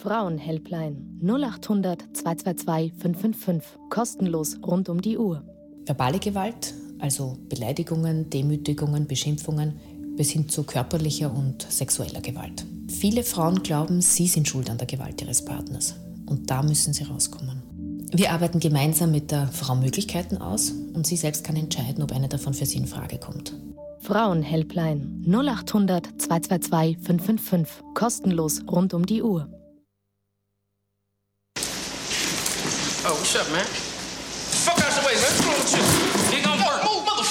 Frauenhelpline 0800 222 555. Kostenlos rund um die Uhr. Verbale Gewalt, also Beleidigungen, Demütigungen, Beschimpfungen, bis hin zu körperlicher und sexueller Gewalt. Viele Frauen glauben, sie sind schuld an der Gewalt ihres Partners. Und da müssen sie rauskommen. Wir arbeiten gemeinsam mit der Frau Möglichkeiten aus und sie selbst kann entscheiden, ob eine davon für sie in Frage kommt. Frauenhelpline 0800 222 555. Kostenlos rund um die Uhr. Oh, what's up, man? Fuck out the way, man. What's wrong with you?